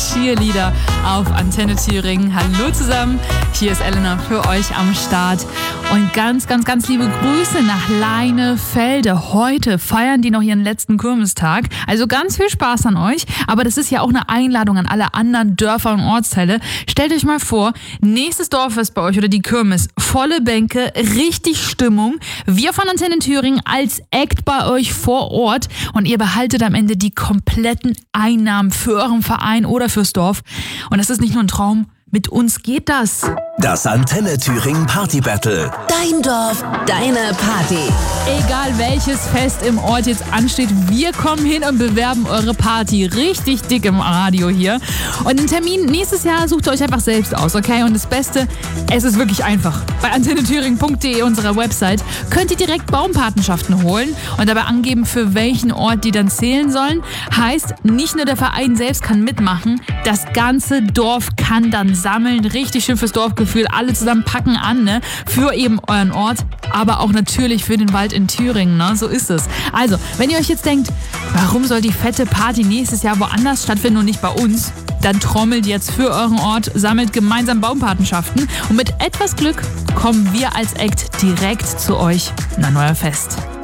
Cheerleader auf Antenne Thüringen. Hallo zusammen, hier ist Elena für euch am Start. Und ganz liebe Grüße nach Leinefelde. Heute feiern die noch ihren letzten Kirmestag. Also ganz viel Spaß an euch. Aber das ist ja auch eine Einladung an alle anderen Dörfer und Ortsteile. Stellt euch mal vor, nächstes Dorffest bei euch oder die Kirmes. Volle Bänke, richtig Stimmung. Wir von Antenne Thüringen als Act bei euch vor Ort. Und ihr behaltet am Ende die kompletten Einnahmen für euren Verein oder fürs Dorf. Und das ist nicht nur ein Traum. Mit uns geht das. Das Antenne Thüringen Party Battle. Dein Dorf, deine Party. Egal welches Fest im Ort jetzt ansteht, wir kommen hin und bewerben eure Party. Richtig dick im Radio hier. Und den Termin nächstes Jahr sucht ihr euch einfach selbst aus, okay? Und das Beste, es ist wirklich einfach. Bei antennethüringen.de, unserer Website, könnt ihr direkt Baumpatenschaften holen und dabei angeben, für welchen Ort die dann zählen sollen. Heißt, nicht nur der Verein selbst kann mitmachen, das ganze Dorf kann dann sammeln. Richtig schön fürs Dorfgefühl. Alle zusammen packen an, ne? Für eben euren Ort, aber auch natürlich für den Wald in Thüringen, ne? So ist es. Also, wenn ihr euch jetzt denkt, warum soll die fette Party nächstes Jahr woanders stattfinden und nicht bei uns? Dann trommelt jetzt für euren Ort, sammelt gemeinsam Baumpatenschaften und mit etwas Glück kommen wir als Act direkt zu euch in ein neuer Fest.